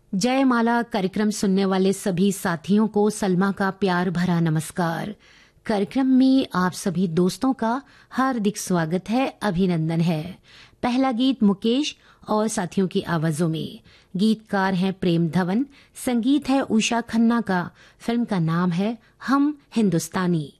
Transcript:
जयमाला कार्यक्रम सुनने वाले सभी साथियों को सलमा का प्यार भरा नमस्कार। कार्यक्रम में आप सभी दोस्तों का हार्दिक स्वागत है, अभिनंदन है। पहला गीत मुकेश और साथियों की आवाजों में। गीतकार हैं प्रेम धवन, संगीत है उषा खन्ना का। फिल्म का नाम है हम हिंदुस्तानी।